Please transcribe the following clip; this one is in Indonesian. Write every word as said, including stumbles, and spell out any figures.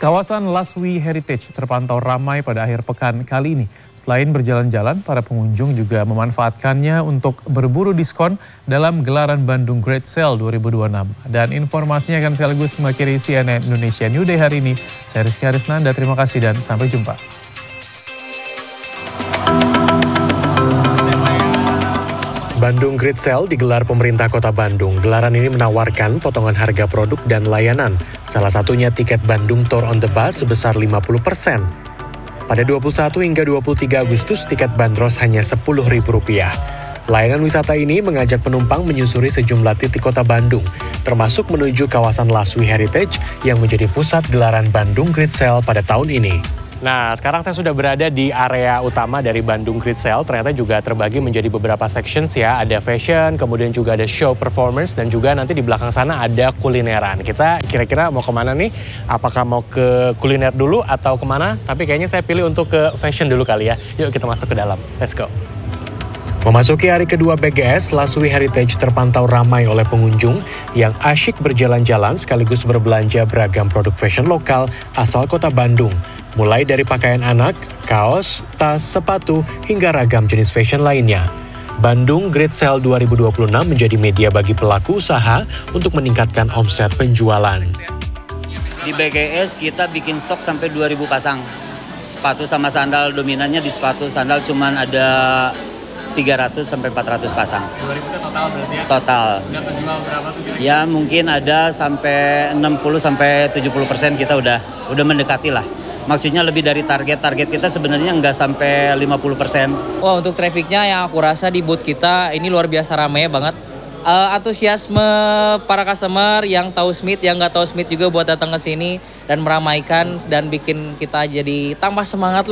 Kawasan Laswi Heritage terpantau ramai pada akhir pekan kali ini. Selain berjalan-jalan, para pengunjung juga memanfaatkannya untuk berburu diskon dalam gelaran Bandung Great Sale dua ribu dua puluh enam. Dan informasinya akan sekaligus mengakhiri C N N Indonesia New Day hari ini. Saya Rizky Harisnanda, terima kasih dan sampai jumpa. Bandung Great Sale digelar pemerintah kota Bandung. Gelaran ini menawarkan potongan harga produk dan layanan. Salah satunya tiket Bandung Tour on the Bus sebesar lima puluh persen. Pada dua puluh satu hingga dua puluh tiga Agustus, tiket bandros hanya sepuluh ribu rupiah. Layanan wisata ini mengajak penumpang menyusuri sejumlah titik kota Bandung, termasuk menuju kawasan Laswi Heritage yang menjadi pusat gelaran Bandung Great Sale pada tahun ini. Nah, sekarang saya sudah berada di area utama dari Bandung Great Sale. Ternyata juga terbagi menjadi beberapa sections ya. Ada fashion, kemudian juga ada show performance, dan juga nanti di belakang sana ada kulineran. Kita kira-kira mau kemana nih? Apakah mau ke kuliner dulu atau kemana? Tapi kayaknya saya pilih untuk ke fashion dulu kali ya. Yuk kita masuk ke dalam. Let's go. Memasuki hari kedua B G S, Laswi Heritage terpantau ramai oleh pengunjung yang asyik berjalan-jalan sekaligus berbelanja beragam produk fashion lokal asal kota Bandung. Mulai dari pakaian anak, kaos, tas, sepatu, hingga ragam jenis fashion lainnya. Bandung Great Sale dua ribu dua puluh enam menjadi media bagi pelaku usaha untuk meningkatkan omset penjualan. Di B G S kita bikin stok sampai dua ribu pasang. Sepatu sama sandal, dominannya di sepatu, sandal cuman ada tiga ratus sampai empat ratus pasang. dua ribu total berarti ya? Total. Udah terjual berapa tuh kira-kira? Ya mungkin ada sampai enam puluh sampai tujuh puluh persen kita udah udah mendekati lah. Maksudnya lebih dari target. Target kita sebenarnya nggak sampai lima puluh persen. Wah, untuk trafficnya yang aku rasa di booth kita ini luar biasa ramai banget. Uh, antusiasme para customer yang tahu Smith, yang nggak tahu Smith juga buat datang ke sini dan meramaikan dan bikin kita jadi tambah semangat lah.